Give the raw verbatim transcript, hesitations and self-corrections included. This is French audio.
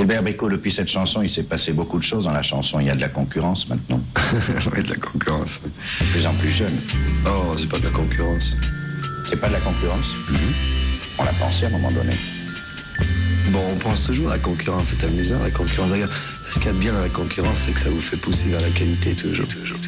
Gilbert Bécaud, depuis cette chanson, il s'est passé beaucoup de choses dans la chanson. Il y a de la concurrence maintenant. Oui, de la concurrence. De plus en plus jeune. Oh, c'est pas de la concurrence. C'est pas de la concurrence Mm-hmm. On l'a pensé à un moment donné. Bon, on pense toujours à la concurrence, c'est amusant, la concurrence. Regarde, ce qu'il y a de bien dans la concurrence, c'est que ça vous fait pousser vers la qualité toujours, toujours.